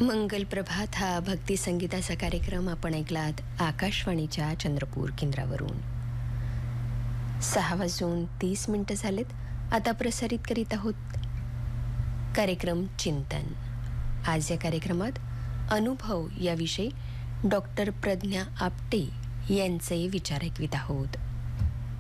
मंगल प्रभात हा भक्ती संगीताचा कार्यक्रम आपण ऐकलात आकाशवाणीच्या चंद्रपूर केंद्रावरून. 6:30 झालेत. आता प्रसारित करीत आहोत कार्यक्रम चिंतन. आज या कार्यक्रमात अनुभव याविषयी डॉक्टर प्रज्ञा आपटे यांचे विचार ऐकवित आहोत.